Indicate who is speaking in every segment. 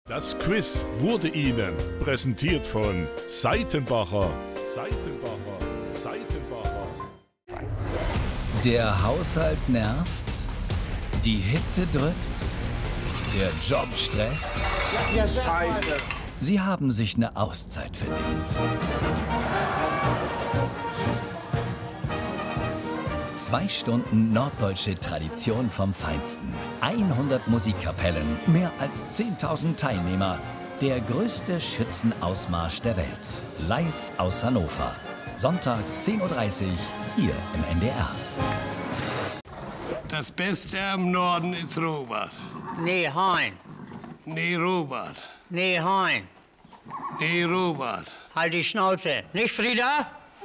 Speaker 1: Das Quiz wurde Ihnen präsentiert von Seitenbacher.
Speaker 2: Der Haushalt nervt, die Hitze drückt, der Job stresst.
Speaker 3: Ja, Scheiße.
Speaker 2: Sie haben sich eine Auszeit verdient. 2 Stunden norddeutsche Tradition vom Feinsten. 100 Musikkapellen, mehr als 10.000 Teilnehmer. Der größte Schützenausmarsch der Welt. Live aus Hannover. Sonntag 10:30 Uhr hier im NDR.
Speaker 4: Das Beste am Norden ist Robert.
Speaker 3: Nee, Hein.
Speaker 4: Nee, Robert.
Speaker 3: Nee, Hein.
Speaker 4: Nee, Robert.
Speaker 3: Halt die Schnauze. Nicht, Frieda?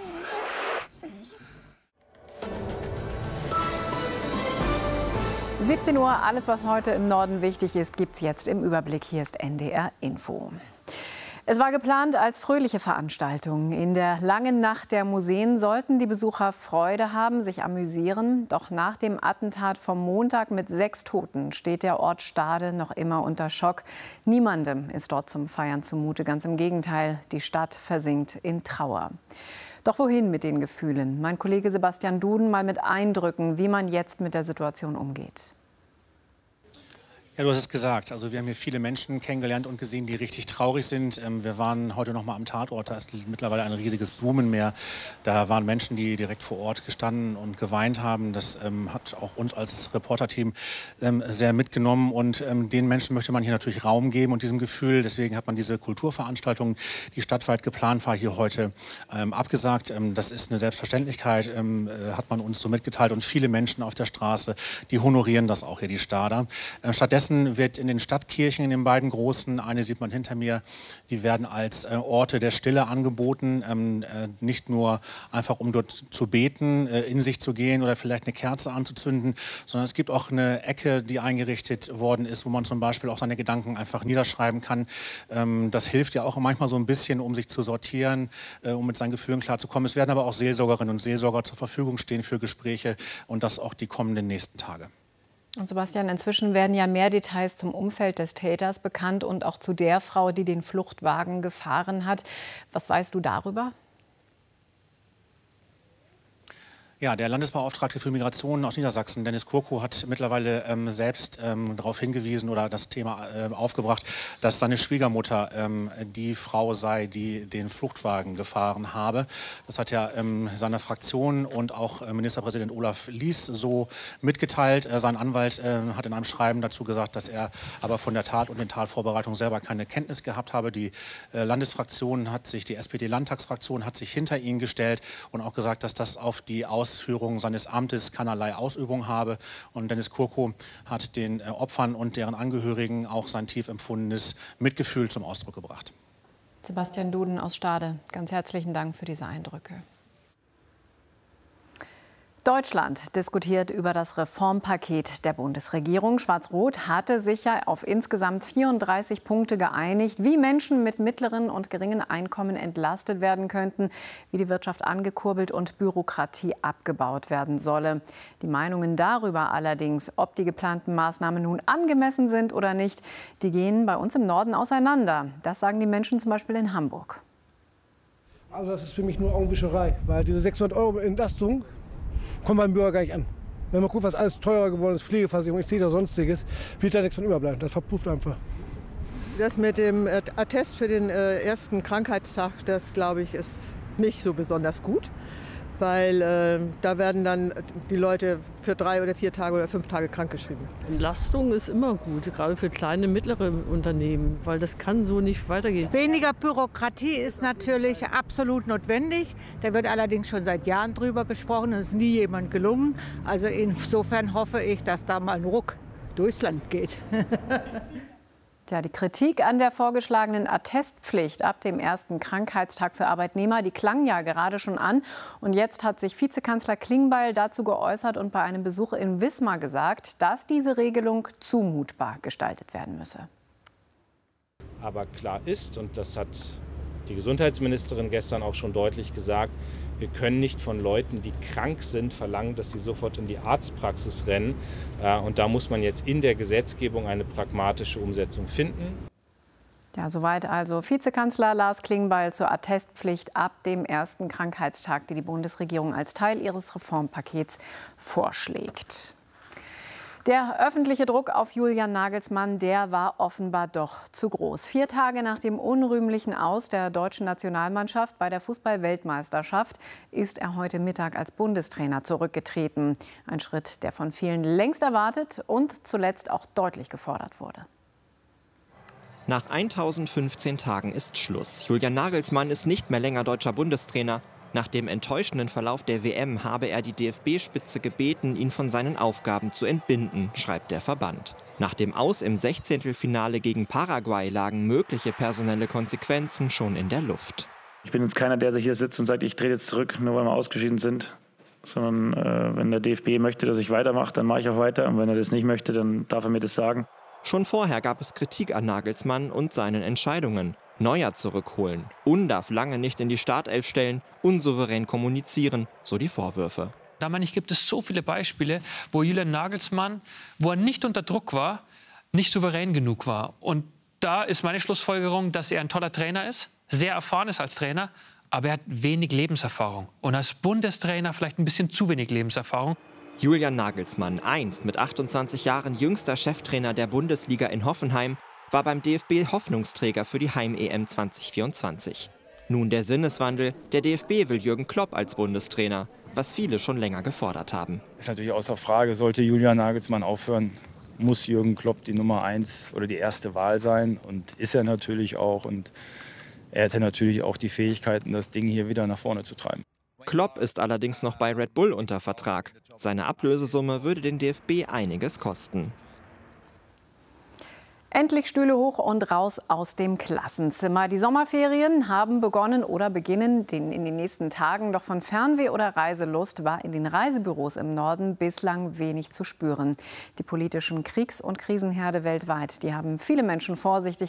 Speaker 5: – 17 Uhr, alles was heute im Norden wichtig ist, gibt's jetzt im Überblick. Hier ist NDR Info. Es war geplant als fröhliche Veranstaltung. In der langen Nacht der Museen sollten die Besucher Freude haben, sich amüsieren. Doch nach dem Attentat vom Montag mit 6 Toten steht der Ort Stade noch immer unter Schock. Niemandem ist dort zum Feiern zumute. Ganz im Gegenteil, die Stadt versinkt in Trauer. Doch wohin mit den Gefühlen? Mein Kollege Sebastian Duden mal mit Eindrücken, wie man jetzt mit der Situation umgeht.
Speaker 6: Ja, du hast es gesagt. Also wir haben hier viele Menschen kennengelernt und gesehen, die richtig traurig sind. Wir waren heute noch mal am Tatort. Da ist mittlerweile ein riesiges Blumenmeer. Da waren Menschen, die direkt vor Ort gestanden und geweint haben. Das hat auch uns als Reporterteam sehr mitgenommen. Und den Menschen möchte man hier natürlich Raum geben und diesem Gefühl. Deswegen hat man diese Kulturveranstaltung, die stadtweit geplant war, hier heute abgesagt. Das ist eine Selbstverständlichkeit, hat man uns so mitgeteilt. Und viele Menschen auf der Straße, die honorieren das auch hier, die Stader. Stattdessen wird in den Stadtkirchen, in den beiden großen, eine sieht man hinter mir, die werden als Orte der Stille angeboten. Nicht nur einfach, um dort zu beten, in sich zu gehen oder vielleicht eine Kerze anzuzünden, sondern es gibt auch eine Ecke, die eingerichtet worden ist, wo man zum Beispiel auch seine Gedanken einfach niederschreiben kann. Das hilft ja auch manchmal so ein bisschen, um sich zu sortieren, um mit seinen Gefühlen klarzukommen. Es werden aber auch Seelsorgerinnen und Seelsorger zur Verfügung stehen für Gespräche und das auch die kommenden nächsten Tage.
Speaker 5: Und Sebastian, inzwischen werden ja mehr Details zum Umfeld des Täters bekannt und auch zu der Frau, die den Fluchtwagen gefahren hat. Was weißt du darüber?
Speaker 6: Ja, der Landesbeauftragte für Migration aus Niedersachsen, Dennis Kurko, hat mittlerweile selbst darauf hingewiesen oder das Thema aufgebracht, dass seine Schwiegermutter die Frau sei, die den Fluchtwagen gefahren habe. Das hat ja seine Fraktion und auch Ministerpräsident Olaf Lies so mitgeteilt. Sein Anwalt hat in einem Schreiben dazu gesagt, dass er aber von der Tat und den Tatvorbereitungen selber keine Kenntnis gehabt habe. Die Landesfraktion hat sich, die SPD-Landtagsfraktion hat sich hinter ihn gestellt und auch gesagt, dass das auf die Ausführung seines Amtes keinerlei Ausübung habe. Und Dennis Kurko hat den Opfern und deren Angehörigen auch sein tief empfundenes Mitgefühl zum Ausdruck gebracht.
Speaker 5: Sebastian Duden aus Stade, ganz herzlichen Dank für diese Eindrücke. Deutschland diskutiert über das Reformpaket der Bundesregierung. Schwarz-Rot hatte sich ja auf insgesamt 34 Punkte geeinigt, wie Menschen mit mittleren und geringen Einkommen entlastet werden könnten, wie die Wirtschaft angekurbelt und Bürokratie abgebaut werden solle. Die Meinungen darüber allerdings, ob die geplanten Maßnahmen nun angemessen sind oder nicht, die gehen bei uns im Norden auseinander. Das sagen die Menschen zum Beispiel in Hamburg.
Speaker 7: Also das ist für mich nur Augenwischerei, weil diese 600 € Entlastung kommt beim Bürger gar nicht an. Wenn man guckt, was alles teurer geworden ist, Pflegeversicherung, etc. oder sonstiges, wird da nichts von überbleiben. Das verpufft einfach.
Speaker 8: Das mit dem Attest für den ersten Krankheitstag, das glaube ich, ist nicht so besonders gut. Weil da werden dann die Leute für 3 oder 4 Tage oder 5 Tage krankgeschrieben.
Speaker 9: Entlastung ist immer gut, gerade für kleine, mittlere Unternehmen, weil das kann so nicht weitergehen.
Speaker 10: Weniger Bürokratie ist natürlich absolut notwendig. Da wird allerdings schon seit Jahren drüber gesprochen und es ist nie jemand gelungen. Also insofern hoffe ich, dass da mal ein Ruck durchs Land geht.
Speaker 5: Tja, die Kritik an der vorgeschlagenen Attestpflicht ab dem ersten Krankheitstag für Arbeitnehmer, die klang ja gerade schon an. Und jetzt hat sich Vizekanzler Klingbeil dazu geäußert und bei einem Besuch in Wismar gesagt, dass diese Regelung zumutbar gestaltet werden müsse.
Speaker 11: Aber klar ist, und das hat die Gesundheitsministerin gestern auch schon deutlich gesagt, wir können nicht von Leuten, die krank sind, verlangen, dass sie sofort in die Arztpraxis rennen. Und da muss man jetzt in der Gesetzgebung eine pragmatische Umsetzung finden.
Speaker 5: Ja, soweit also Vizekanzler Lars Klingbeil zur Attestpflicht ab dem ersten Krankheitstag, die die Bundesregierung als Teil ihres Reformpakets vorschlägt. Der öffentliche Druck auf Julian Nagelsmann, der war offenbar doch zu groß. 4 Tage nach dem unrühmlichen Aus der deutschen Nationalmannschaft bei der Fußball-Weltmeisterschaft ist er heute Mittag als Bundestrainer zurückgetreten. Ein Schritt, der von vielen längst erwartet und zuletzt auch deutlich gefordert wurde.
Speaker 12: Nach 1015 Tagen ist Schluss. Julian Nagelsmann ist nicht mehr länger deutscher Bundestrainer. Nach dem enttäuschenden Verlauf der WM habe er die DFB-Spitze gebeten, ihn von seinen Aufgaben zu entbinden, schreibt der Verband. Nach dem Aus im 16. gegen Paraguay lagen mögliche personelle Konsequenzen schon in der Luft.
Speaker 13: Ich bin jetzt keiner, der sich hier sitzt und sagt, ich trete jetzt zurück, nur weil wir ausgeschieden sind. Sondern wenn der DFB möchte, dass ich weitermache, dann mache ich auch weiter. Und wenn er das nicht möchte, dann darf er mir das sagen.
Speaker 12: Schon vorher gab es Kritik an Nagelsmann und seinen Entscheidungen. Neuer zurückholen, darf lange nicht in die Startelf stellen, unsouverän kommunizieren, so die Vorwürfe.
Speaker 14: Da meine ich, gibt es so viele Beispiele, wo Julian Nagelsmann, wo er nicht unter Druck war, nicht souverän genug war. Und da ist meine Schlussfolgerung, dass er ein toller Trainer ist, sehr erfahren ist als Trainer, aber er hat wenig Lebenserfahrung. Und als Bundestrainer vielleicht ein bisschen zu wenig Lebenserfahrung.
Speaker 12: Julian Nagelsmann, einst mit 28 Jahren jüngster Cheftrainer der Bundesliga in Hoffenheim, war beim DFB Hoffnungsträger für die Heim-EM 2024. Nun der Sinneswandel, der DFB will Jürgen Klopp als Bundestrainer, was viele schon länger gefordert haben.
Speaker 15: Ist natürlich außer Frage, sollte Julian Nagelsmann aufhören, muss Jürgen Klopp die Nummer 1 oder die erste Wahl sein. Und ist er natürlich auch. Und er hätte natürlich auch die Fähigkeiten, das Ding hier wieder nach vorne zu treiben.
Speaker 12: Klopp ist allerdings noch bei Red Bull unter Vertrag. Seine Ablösesumme würde den DFB einiges kosten.
Speaker 5: Endlich Stühle hoch und raus aus dem Klassenzimmer. Die Sommerferien haben begonnen oder beginnen in den nächsten Tagen. Doch von Fernweh oder Reiselust war in den Reisebüros im Norden bislang wenig zu spüren. Die politischen Kriegs- und Krisenherde weltweit, die haben viele Menschen vorsichtig